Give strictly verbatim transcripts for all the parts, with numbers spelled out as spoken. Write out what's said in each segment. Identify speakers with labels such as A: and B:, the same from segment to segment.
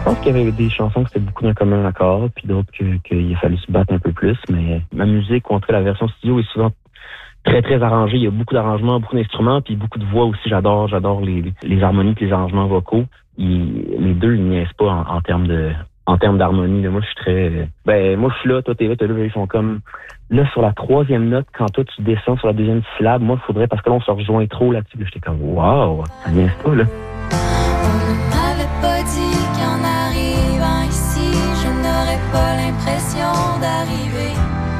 A: pense qu'il y avait des chansons que c'était beaucoup d'un commun accord, puis d'autres que, qu'il a fallu se battre un peu plus. Mais ma musique, contre la version studio, est souvent très, très arrangée. Il y a beaucoup d'arrangements, beaucoup d'instruments, puis beaucoup de voix aussi. J'adore, j'adore les, les harmonies et les arrangements vocaux. Ils, les deux, ils niaisent pas en, en termes de... En termes d'harmonie, là, moi, je suis très... Ben, moi, je suis là, toi, t'es là, t'es là, ils sont comme... Là, sur la troisième note, quand toi, tu descends sur la deuxième syllabe, moi, il faudrait... Parce que là, on se rejoint trop là-dessus. Là, j'étais comme, waouh, ça niaise pas, là.
B: On ne m'avait pas dit qu'en arrivant ici, je n'aurais pas l'impression d'arriver.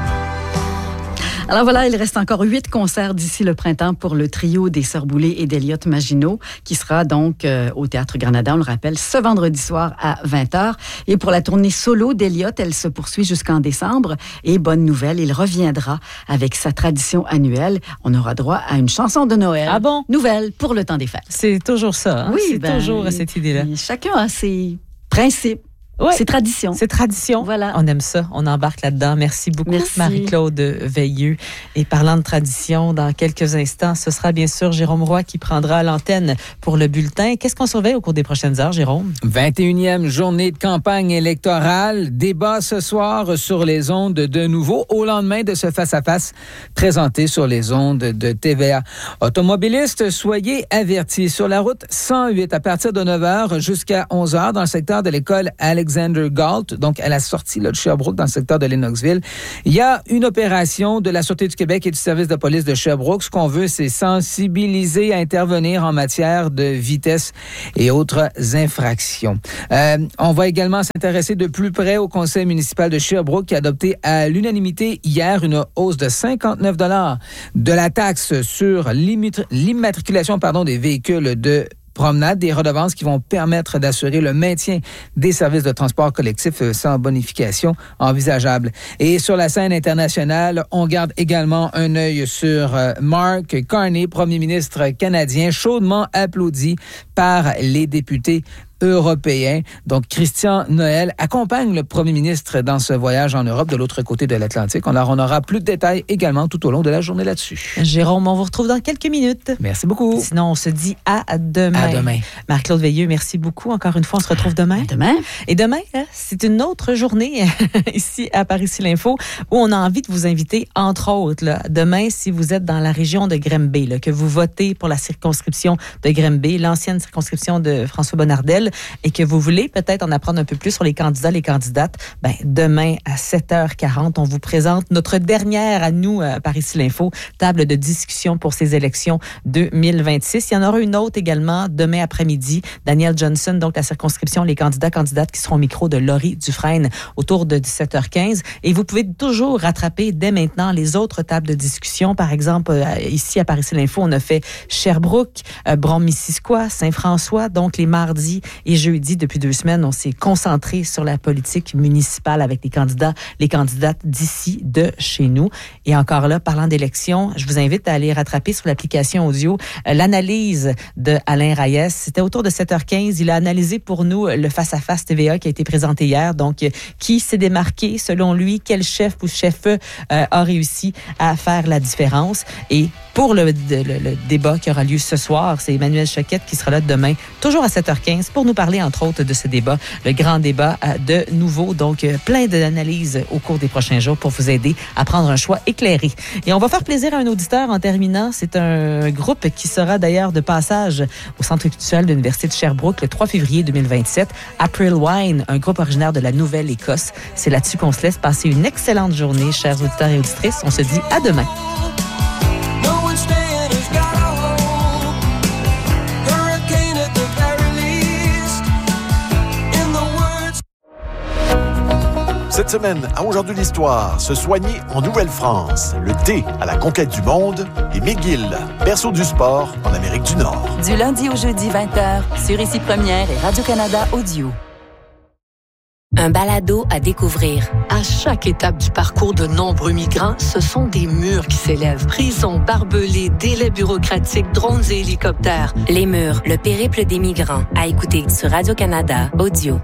C: Alors voilà, il reste encore huit concerts d'ici le printemps pour le trio des Sœurs Boulay et d'Eliott Maginot, qui sera donc euh, au Théâtre Granada, on le rappelle, ce vendredi soir à vingt heures. Et pour la tournée solo d'Eliott, elle se poursuit jusqu'en décembre. Et bonne nouvelle, il reviendra avec sa tradition annuelle. On aura droit à une chanson de Noël.
D: Ah bon?
C: Nouvelle pour le temps des fêtes.
D: C'est toujours ça. Hein?
C: Oui,
D: c'est
C: ben,
D: toujours cette idée-là.
C: Chacun a ses principes.
D: Ouais.
C: C'est tradition.
D: C'est tradition.
C: Voilà.
D: On aime ça. On embarque là-dedans. Merci beaucoup,
C: Merci.
D: Marie-Claude Veilleux. Et parlant de tradition, dans quelques instants, ce sera bien sûr Jérôme Roy qui prendra l'antenne pour le bulletin. Qu'est-ce qu'on surveille au cours des prochaines heures, Jérôme?
E: vingt et unième journée de campagne électorale. Débat ce soir sur les ondes de nouveau au lendemain de ce face-à-face présenté sur les ondes de T V A. Automobilistes, soyez avertis. Sur la route cent huit, à partir de neuf heures jusqu'à onze heures, dans le secteur de l'école Alexandre Alexander Galt, donc à la sortie là, de Sherbrooke, dans le secteur de Lennoxville. Il y a une opération de la Sûreté du Québec et du service de police de Sherbrooke. Ce qu'on veut, c'est sensibiliser à intervenir en matière de vitesse et autres infractions. Euh, on va également s'intéresser de plus près au conseil municipal de Sherbrooke qui a adopté à l'unanimité hier une hausse de cinquante-neuf dollars de la taxe sur l'immatriculation pardon, des véhicules de promenade, des redevances qui vont permettre d'assurer le maintien des services de transport collectif sans bonification envisageable. Et sur la scène internationale, on garde également un œil sur Mark Carney, premier ministre canadien, chaudement applaudi par les députés européen. Donc, Christian Noël accompagne le premier ministre dans ce voyage en Europe de l'autre côté de l'Atlantique. On en aura plus de détails également tout au long de la journée là-dessus.
D: Jérôme, on vous retrouve dans quelques minutes.
E: Merci beaucoup.
D: Sinon, on se dit à demain.
E: À demain.
D: Marc-Claude Veilleux, merci beaucoup. Encore une fois, on se retrouve demain.
C: À demain.
D: Et demain, c'est une autre journée ici à Par-Ici l'Info où on a envie de vous inviter, entre autres, là, demain, si vous êtes dans la région de Granby, là, que vous votez pour la circonscription de Granby, l'ancienne circonscription de François Bonnardel, et que vous voulez peut-être en apprendre un peu plus sur les candidats, les candidates, ben, demain à sept heures quarante, on vous présente notre dernière à nous, à Par-Ici l'Info, table de discussion pour ces élections deux mille vingt-six. Il y en aura une autre également demain après-midi. Daniel Johnson, donc la circonscription, les candidats, candidates qui seront au micro de Laurie Dufresne autour de dix-sept heures quinze. Et vous pouvez toujours rattraper dès maintenant les autres tables de discussion. Par exemple, ici à Par-Ici l'Info, on a fait Sherbrooke, Brome-Missisquoi, Saint-François, donc les mardis et jeudis. Depuis deux semaines, on s'est concentré sur la politique municipale avec les candidats, les candidates d'ici, de chez nous. Et encore là, parlant d'élections, je vous invite à aller rattraper sur l'application audio euh, l'analyse de Alain Reyes. C'était autour de sept heures quinze. Il a analysé pour nous le face-à-face T V A qui a été présenté hier. Donc, euh, qui s'est démarqué selon lui? Quel chef ou chef euh, a réussi à faire la différence? Et pour le, le, le débat qui aura lieu ce soir, c'est Emmanuel Choquette qui sera là demain, toujours à sept heures quinze, pour nous parler, entre autres, de ce débat, le grand débat de nouveau. Donc, plein d'analyses au cours des prochains jours pour vous aider à prendre un choix éclairé. Et on va faire plaisir à un auditeur en terminant. C'est un groupe qui sera d'ailleurs de passage au Centre culturel de l'Université de Sherbrooke le trois février deux mille vingt-sept. April Wine, un groupe originaire de la Nouvelle-Écosse. C'est là-dessus qu'on se laisse passer une excellente journée, chers auditeurs et auditrices. On se dit à demain.
F: Cette semaine, à Aujourd'hui l'Histoire, se soigner en Nouvelle-France, le thé à la conquête du monde et McGill, berceau du sport en Amérique du Nord.
G: Du lundi au jeudi vingt heures, sur Ici Première et Radio-Canada Audio.
H: Un balado à découvrir.
I: À chaque étape du parcours de nombreux migrants, ce sont des murs qui s'élèvent. Prisons, barbelés, délais bureaucratiques, drones et hélicoptères.
H: Les murs, le périple des migrants. À écouter sur Radio-Canada Audio.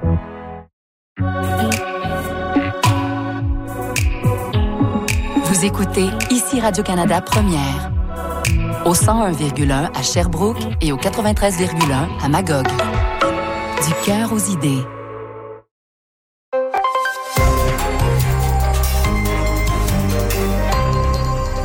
G: Vous écoutez Ici Radio-Canada Première. Au cent un virgule un à Sherbrooke et au quatre-vingt-treize virgule un à Magog. Du cœur aux idées.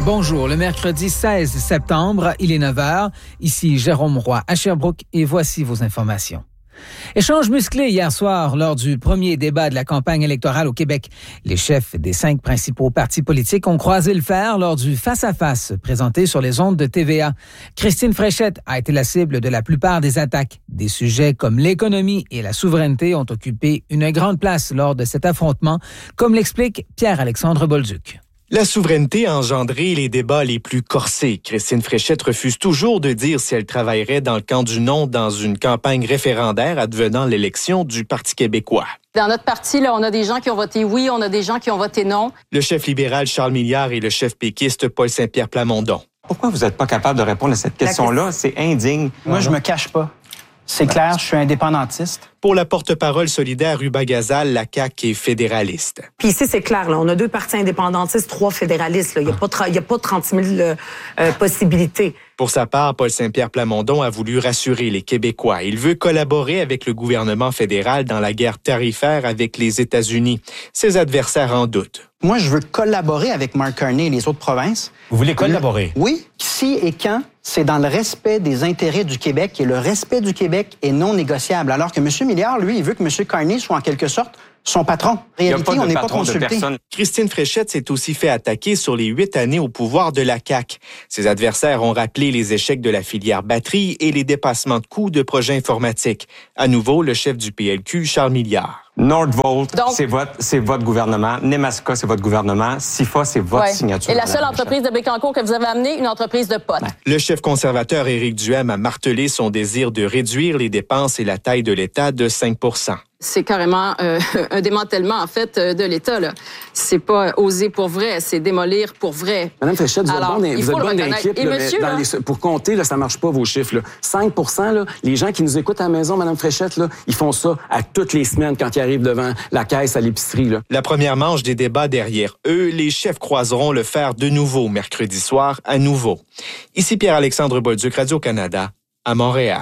E: Bonjour, le mercredi seize septembre, il est neuf heures. Ici Jérôme Roy à Sherbrooke et voici vos informations. Échange musclé hier soir lors du premier débat de la campagne électorale au Québec. Les chefs des cinq principaux partis politiques ont croisé le fer lors du face-à-face présenté sur les ondes de T V A. Christine Fréchette a été la cible de la plupart des attaques. Des sujets comme l'économie et la souveraineté ont occupé une grande place lors de cet affrontement, comme l'explique Pierre-Alexandre Bolduc.
J: La souveraineté a engendré les débats les plus corsés. Christine Fréchette refuse toujours de dire si elle travaillerait dans le camp du non dans une campagne référendaire advenant l'élection du Parti québécois.
K: Dans notre parti, là, on a des gens qui ont voté oui, on a des gens qui ont voté non.
J: Le chef libéral Charles Milliard et le chef péquiste Paul Saint-Pierre Plamondon.
L: Pourquoi vous n'êtes pas capable de répondre à cette question-là? C'est indigne.
M: Moi, je me cache pas. C'est clair, je suis indépendantiste.
J: Pour la porte-parole solidaire Ruba Gazal, la C A Q est fédéraliste.
N: Puis ici, c'est clair, là, on a deux partis indépendantistes, trois fédéralistes. Là. Il n'y a, a pas trente mille euh, euh, possibilités.
J: Pour sa part, Paul Saint-Pierre Plamondon a voulu rassurer les Québécois. Il veut collaborer avec le gouvernement fédéral dans la guerre tarifaire avec les États-Unis. Ses adversaires en doutent.
M: Moi, je veux collaborer avec Mark Carney et les autres provinces.
O: Vous voulez collaborer?
M: Oui. Si et quand, c'est dans le respect des intérêts du Québec et le respect du Québec est non négociable. Alors que M. Milliard, lui, il veut que M. Carney soit en quelque sorte son patron. En réalité, on n'est pas consulté.
J: Christine Fréchette s'est aussi fait attaquer sur les huit années au pouvoir de la C A Q. Ses adversaires ont rappelé les échecs de la filière batterie et les dépassements de coûts de projets informatiques. À nouveau, le chef du P L Q, Charles Milliard.
L: Nordvolt, c'est votre, c'est votre gouvernement. Nemaska, c'est votre gouvernement. SIFA, c'est votre
K: ouais.
L: signature.
K: Et la seule entreprise de Bécancour que vous avez amenée, une entreprise de potes. Ouais.
J: Le chef conservateur Éric Duhaime a martelé son désir de réduire les dépenses et la taille de l'État de cinq pour cent.
K: C'est carrément euh, un démantèlement, en fait, de l'État, là. C'est pas oser pour vrai, c'est démolir pour vrai.
O: Madame Fréchette, vous
K: Alors,
O: êtes bonne, vous êtes bonne d'équipe, là, monsieur, mais dans les, pour compter, là, ça marche pas, vos chiffres, là. cinq pour cent, là, les gens qui nous écoutent à la maison, Madame Fréchette, là, ils font ça à toutes les semaines quand ils arrivent devant la caisse à l'épicerie, là.
J: La première manche des débats derrière eux, les chefs croiseront le fer de nouveau mercredi soir à nouveau. Ici Pierre-Alexandre Bolduc, Radio-Canada, à Montréal.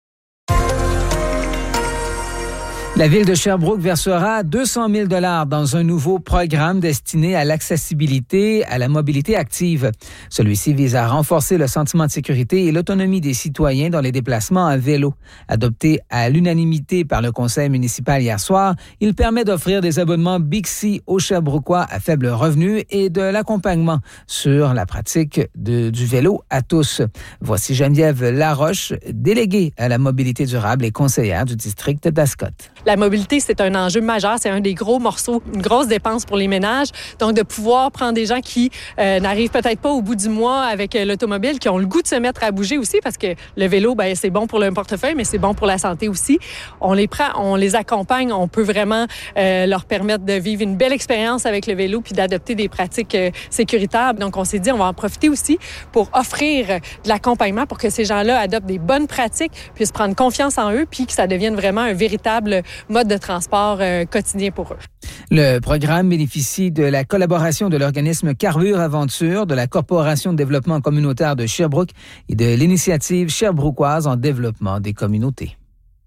E: La ville de Sherbrooke versera deux cent mille dollars dans un nouveau programme destiné à l'accessibilité, à la mobilité active. Celui-ci vise à renforcer le sentiment de sécurité et l'autonomie des citoyens dans les déplacements à vélo. Adopté à l'unanimité par le conseil municipal hier soir, il permet d'offrir des abonnements Bixi aux Sherbrookois à faible revenu et de l'accompagnement sur la pratique de, du vélo à tous. Voici Geneviève Laroche, déléguée à la mobilité durable et conseillère du district d'Ascot.
P: La mobilité, c'est un enjeu majeur. C'est un des gros morceaux, une grosse dépense pour les ménages. Donc, de pouvoir prendre des gens qui euh, n'arrivent peut-être pas au bout du mois avec euh, l'automobile, qui ont le goût de se mettre à bouger aussi, parce que le vélo, ben, c'est bon pour le portefeuille, mais c'est bon pour la santé aussi. On les prend, on les accompagne, on peut vraiment euh, leur permettre de vivre une belle expérience avec le vélo puis d'adopter des pratiques euh, sécuritaires. Donc, on s'est dit, on va en profiter aussi pour offrir de l'accompagnement pour que ces gens-là adoptent des bonnes pratiques, puissent prendre confiance en eux, puis que ça devienne vraiment un véritable mode de transport euh, quotidien pour eux.
E: Le programme bénéficie de la collaboration de l'organisme Carburant Aventure, de la Corporation de développement communautaire de Sherbrooke et de l'initiative Sherbrookoise en développement des communautés.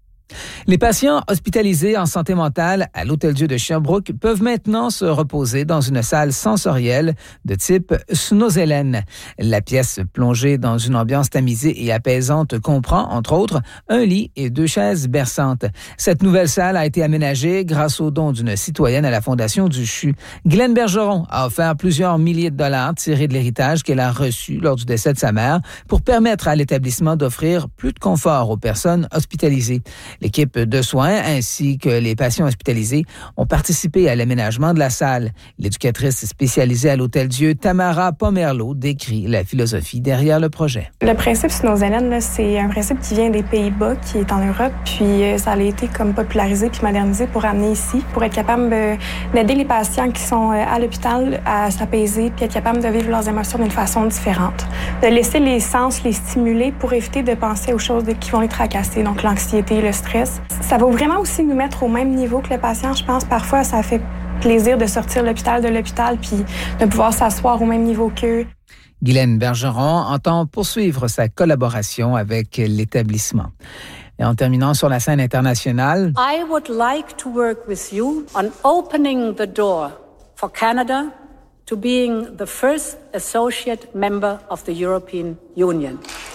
E: Les patients hospitalisés en santé mentale à l'Hôtel-Dieu de Sherbrooke peuvent maintenant se reposer dans une salle sensorielle de type Snozelen. La pièce plongée dans une ambiance tamisée et apaisante comprend, entre autres, un lit et deux chaises berçantes. Cette nouvelle salle a été aménagée grâce au don d'une citoyenne à la Fondation du C H U. Guylaine Bergeron a offert plusieurs milliers de dollars tirés de l'héritage qu'elle a reçu lors du décès de sa mère pour permettre à l'établissement d'offrir plus de confort aux personnes hospitalisées. L'équipe de soins ainsi que les patients hospitalisés ont participé à l'aménagement de la salle. L'éducatrice spécialisée à l'Hôtel-Dieu, Tamara Pomerleau, décrit la philosophie derrière le projet.
Q: Le principe Snozelen, c'est un principe qui vient des Pays-Bas, qui est en Europe, puis ça a été comme popularisé puis modernisé pour amener ici, pour être capable d'aider les patients qui sont à l'hôpital à s'apaiser puis être capable de vivre leurs émotions d'une façon différente. De laisser les sens les stimuler pour éviter de penser aux choses qui vont les tracasser, donc l'anxiété, le stress. Ça va vraiment aussi nous mettre au même niveau que le patient. Je pense parfois ça fait plaisir de sortir l'hôpital de l'hôpital puis de pouvoir s'asseoir au même niveau qu'eux.
E: Guylaine Bergeron entend poursuivre sa collaboration avec l'établissement. Et en terminant sur la scène internationale,
R: I would like to work with you on opening the door for Canada to being the first associate member of the European Union.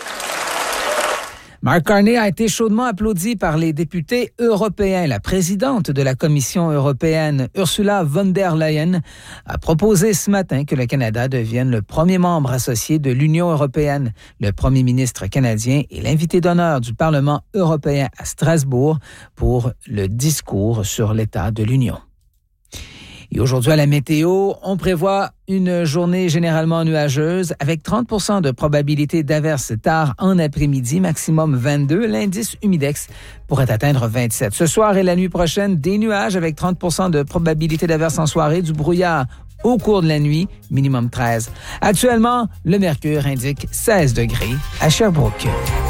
E: Mark Carney a été chaudement applaudi par les députés européens. La présidente de la Commission européenne, Ursula von der Leyen, a proposé ce matin que le Canada devienne le premier membre associé de l'Union européenne. Le premier ministre canadien est l'invité d'honneur du Parlement européen à Strasbourg pour le discours sur l'état de l'Union. Et aujourd'hui, à la météo, on prévoit une journée généralement nuageuse avec trente pour cent de probabilité d'averses tard en après-midi, maximum vingt-deux. L'indice humidex pourrait atteindre vingt-sept. Ce soir et la nuit prochaine, des nuages avec trente pour cent de probabilité d'averses en soirée, du brouillard au cours de la nuit, minimum treize. Actuellement, le mercure indique seize degrés à Sherbrooke.